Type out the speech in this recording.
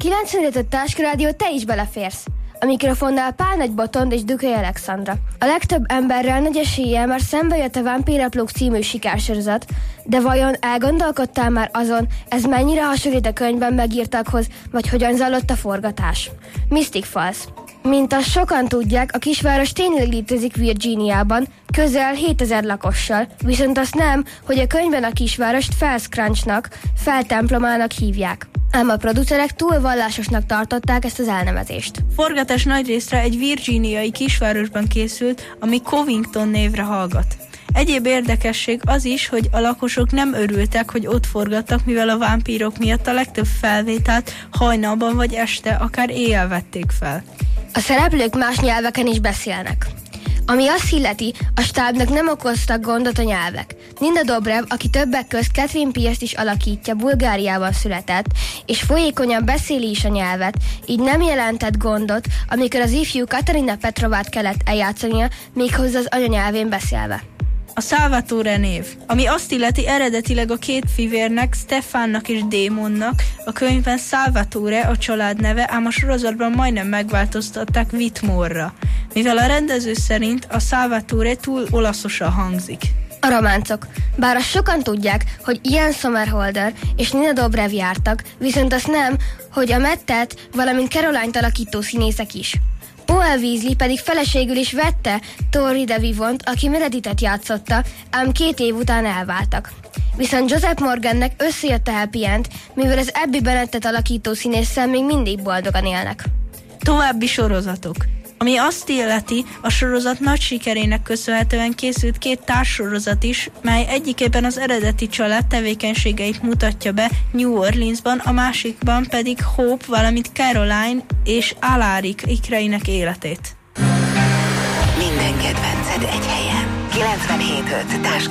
95. Táskarádió, te is beleférsz. A mikrofonnál Pál Nagy Botond és Dukai Alexandra. A legtöbb emberrel nagy eséllyel már szembe jött a Vámpíraplók című sikersorozat, de vajon elgondolkodtál már azon, ez mennyire hasonlít a könyvben megírtakhoz, vagy hogyan zajlott a forgatás? Mystic Falls. Mint azt sokan tudják, a kisváros tényleg létezik Virginiában, közel 7000 lakossal, viszont azt nem, hogy a könyvben a kisvárost Falls Crunchnak, feltemplomának hívják. Ám a producerek túl vallásosnak tartották ezt az elnevezést. Forgatás nagy részre egy virginiai kisvárosban készült, ami Covington névre hallgat. Egyéb érdekesség az is, hogy a lakosok nem örültek, hogy ott forgattak, mivel a vámpírok miatt a legtöbb felvételt hajnalban vagy este, akár éjjel vették fel. A szereplők más nyelveken is beszélnek. Ami azt illeti, a stábnak nem okoztak gondot a nyelvek. Nina Dobrev, aki többek közt Catherine Pierce-t is alakítja, Bulgáriában született, és folyékonyan beszéli is a nyelvet, így nem jelentett gondot, amikor az ifjú Katarina Petrovát kellett eljátszania, méghozzá az anyanyelvén beszélve. A Salvatore név, ami azt illeti eredetileg a két fivérnek, Stefánnak és Démonnak, a könyvben Salvatore a család neve, ám a sorozatban majdnem megváltoztatták Whitmore-ra, mivel a rendező szerint a Salvatore túl olaszosan hangzik. A románcok. Bár azt sokan tudják, hogy Ian Somerhalder és Nina Dobrev jártak, viszont azt nem, hogy a Mattet, valamint Caroline-t alakító színészek is. Paul Weasley pedig feleségül is vette Tori de Vivont, aki Mereditet játszotta, ám 2 év után elváltak. Viszont Joseph Morgannek összejött a happy end, mivel az Abby Bennettet alakító színésszel még mindig boldogan élnek. További sorozatok. Ami azt illeti, a sorozat nagy sikerének köszönhetően készült 2 társsorozat is, mely egyikében az eredeti család tevékenységeit mutatja be New Orleansban, a másikban pedig Hope, valamint Caroline és Alaric ikreinek életét. Minden kedvenced egy helyen. 97.5 Táska.